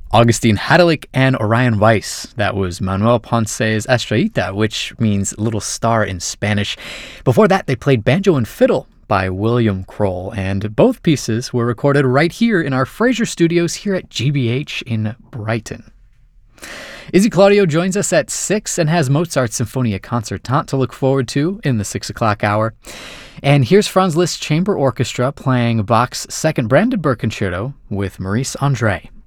Augustin Hadalik and Orion Weiss. That was Manuel Ponce's Estrellita, which means little star in Spanish. Before that, they played Banjo and Fiddle by William Kroll, and both pieces were recorded right here in our Fraser Studios here at GBH in Brighton. Izzy Claudio joins us at 6 and has Mozart's Sinfonia Concertante to look forward to in the 6 o'clock hour. And here's Franz Liszt's Chamber Orchestra playing Bach's Second Brandenburg Concerto with Maurice Andre.